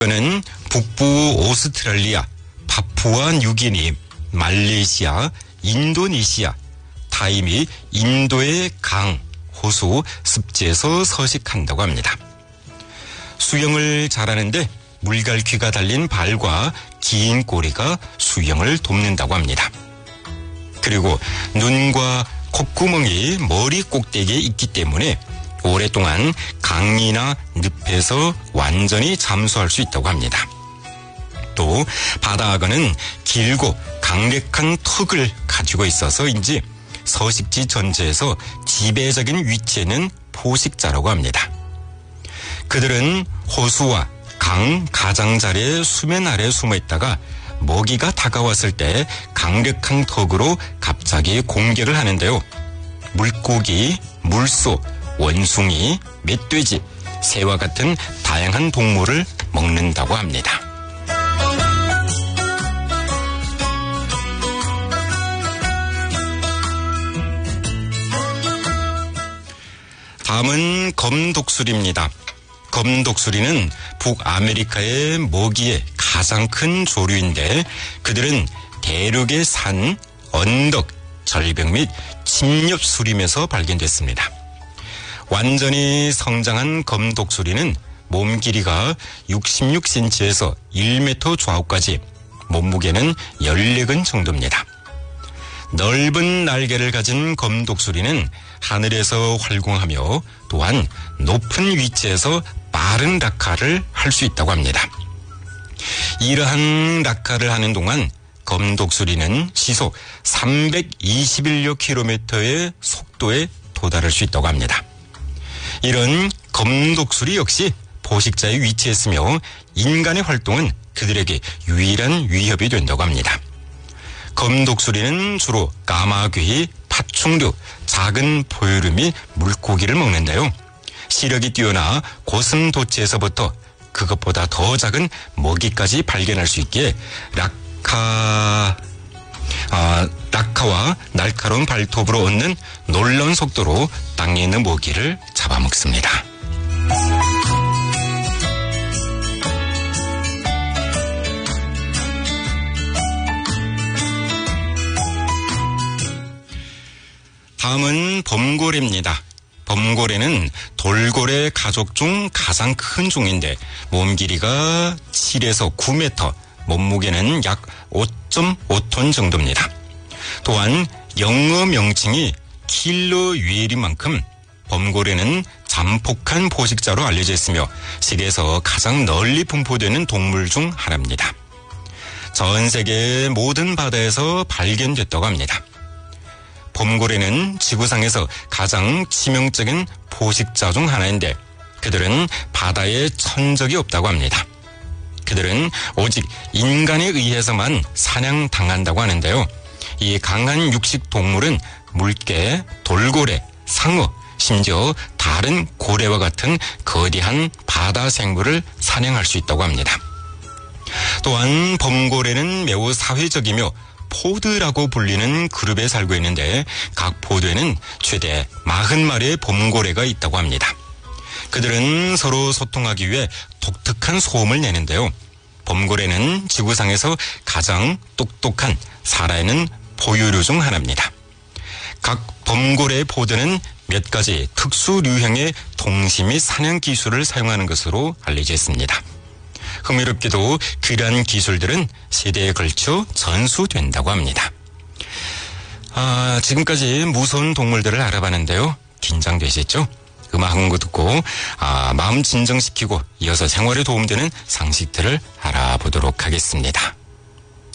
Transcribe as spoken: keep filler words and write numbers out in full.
이는 북부 오스트랄리아, 파푸아 뉴기니, 말레이시아, 인도네시아, 타이 및 인도의 강, 호수, 습지에서 서식한다고 합니다. 수영을 잘하는데 물갈퀴가 달린 발과 긴 꼬리가 수영을 돕는다고 합니다. 그리고 눈과 콧구멍이 머리 꼭대기에 있기 때문에 오랫동안 강이나 늪에서 완전히 잠수할 수 있다고 합니다. 또 바다악어는 길고 강력한 턱을 가지고 있어서인지 서식지 전체에서 지배적인 위치에는 포식자라고 합니다. 그들은 호수와 강 가장자리의 수면 아래에 숨어 있다가 먹이가 다가왔을 때 강력한 턱으로 갑자기 공격을 하는데요. 물고기, 물소, 원숭이, 멧돼지, 새와 같은 다양한 동물을 먹는다고 합니다. 다음은 검독수리입니다. 검독수리는 북아메리카의 먹이의 가장 큰 조류인데 그들은 대륙의 산, 언덕, 절벽 및 침엽 수림에서 발견됐습니다. 완전히 성장한 검독수리는 몸 길이가 육십육 센티미터에서 일 미터 좌우까지, 몸무게는 열네 근 정도입니다. 넓은 날개를 가진 검독수리는 하늘에서 활공하며 또한 높은 위치에서 빠른 낙하를 할 수 있다고 합니다. 이러한 낙하를 하는 동안 검독수리는 시속 삼백이십일 킬로미터의 속도에 도달할 수 있다고 합니다. 이런 검독수리 역시 포식자에 위치했으며 인간의 활동은 그들에게 유일한 위협이 된다고 합니다. 검독수리는 주로 까마귀, 파충류, 작은 포유류 및 물고기를 먹는데요. 시력이 뛰어나 고슴도치에서부터 그것보다 더 작은 먹이까지 발견할 수 있기에 낙하, 아, 낙하와 날카로운 발톱으로 얻는 놀라운 속도로 땅에 있는 먹이를 잡아먹습니다. 다음은 범고래입니다. 범고래는 돌고래 가족 중 가장 큰 종인데 몸 길이가 칠에서 구 미터, 몸무게는 약 오 점 오 톤 정도입니다. 또한 영어 명칭이 킬러 유엘인 만큼 범고래는 잠폭한 포식자로 알려져 있으며 세계에서 가장 널리 분포되는 동물 중 하나입니다. 전 세계 모든 바다에서 발견됐다고 합니다. 범고래는 지구상에서 가장 치명적인 포식자 중 하나인데 그들은 바다에 천적이 없다고 합니다. 그들은 오직 인간에 의해서만 사냥당한다고 하는데요. 이 강한 육식 동물은 물개, 돌고래, 상어, 심지어 다른 고래와 같은 거대한 바다 생물을 사냥할 수 있다고 합니다. 또한 범고래는 매우 사회적이며 포드라고 불리는 그룹에 살고 있는데 각 포드에는 최대 사십 마리의 범고래가 있다고 합니다. 그들은 서로 소통하기 위해 독특한 소음을 내는데요. 범고래는 지구상에서 가장 똑똑한 살아있는 포유류 중 하나입니다. 각 범고래의 포드는 몇 가지 특수 유형의 통시 및 사냥 기술을 사용하는 것으로 알려져 있습니다. 흥미롭게도 그러한 기술들은 세대에 걸쳐 전수된다고 합니다. 아, 지금까지 무서운 동물들을 알아봤는데요. 긴장되시죠? 음악 한 곡 듣고 아, 마음 진정시키고 이어서 생활에 도움되는 상식들을 알아보도록 하겠습니다.